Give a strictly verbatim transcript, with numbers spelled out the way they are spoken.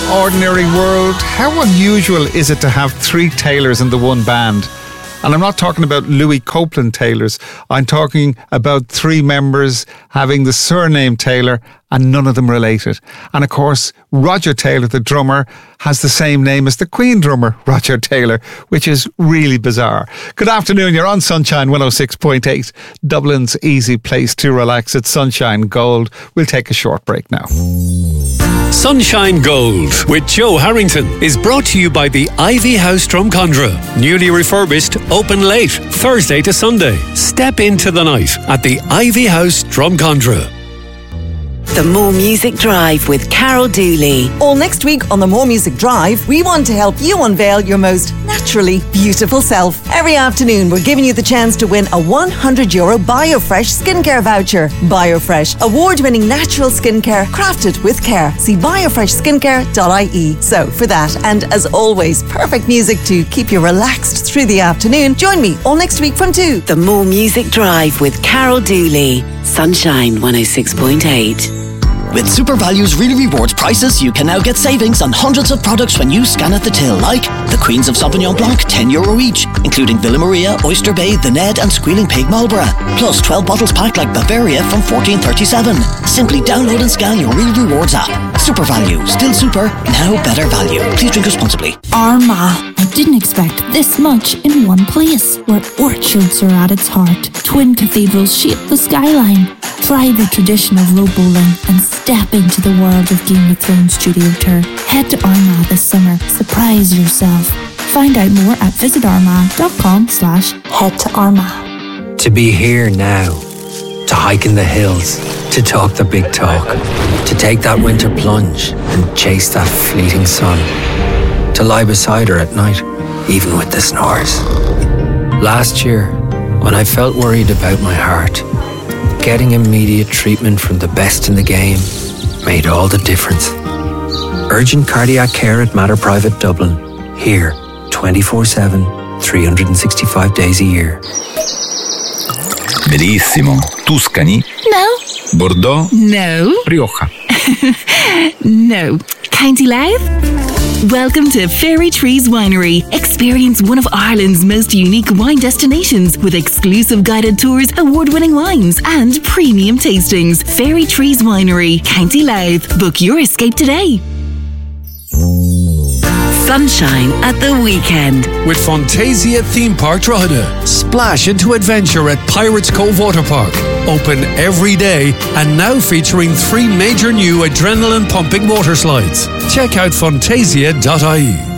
Ordinary World. How unusual is it to have three Taylors in the one band? And I'm not talking about Louis Copeland Taylors. I'm talking about three members having the surname Taylor and none of them related. And of course, Roger Taylor, the drummer, has the same name as the Queen drummer, Roger Taylor, which is really bizarre. Good afternoon, you're on Sunshine one oh six point eight, Dublin's easy place to relax. It's Sunshine Gold. We'll take a short break now. Sunshine Gold with Joe Harrington is brought to you by the Ivy House Drumcondra. Newly refurbished, open late, Thursday to Sunday. Step into the night at the Ivy House Drumcondra. The More Music Drive with Carol Dooley. All next week on the More Music Drive, we want to help you unveil your most naturally beautiful self. Every afternoon, we're giving you the chance to win a one hundred euro BioFresh skincare voucher. BioFresh, award-winning natural skincare crafted with care. See biofresh skincare dot I E. So for that, and as always, perfect music to keep you relaxed through the afternoon, join me all next week from two. The More Music Drive with Carol Dooley. Sunshine one oh six point eight. With SuperValue's Really Rewards prices, you can now get savings on hundreds of products when you scan at the till, like the Queens of Sauvignon Blanc, ten euro each, including Villa Maria, Oyster Bay, The Ned and Squealing Pig Marlborough, plus twelve bottles packed like Bavaria from fourteen thirty-seven. Simply download and scan your Really Rewards app. SuperValue, still super, now better value. Please drink responsibly. Armagh. I didn't expect this much in one place, where orchards are at its heart. Twin cathedrals shape the skyline. Try the tradition of row bowling and step into the world of Game of Thrones studio tour. Head to Armagh this summer. Surprise yourself. Find out more at visit armagh dot com slash head to Armagh. To be here now, to hike in the hills, to talk the big talk, to take that winter plunge and chase that fleeting sun, to lie beside her at night, even with the snores. Last year, when I felt worried about my heart, getting immediate treatment from the best in the game made all the difference. Urgent cardiac care at Mater Private Dublin. Here, twenty-four seven, three hundred sixty-five days a year. Bellissimo. Tuscany? No. Bordeaux? No. Rioja? No. County Louth? Welcome to Fairy Trees Winery. Experience one of Ireland's most unique wine destinations with exclusive guided tours, award-winning wines and premium tastings. Fairy Trees Winery, County Louth. Book your escape today. Sunshine at the weekend. With Fantasia Theme Park Drogheda. Splash into adventure at Pirates Cove Water Park. Open every day and now featuring three major new adrenaline pumping water slides. Check out fantasia dot I E.